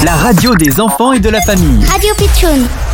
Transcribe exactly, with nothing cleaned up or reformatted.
La radio des enfants et de la famille. Radio Pitchoun.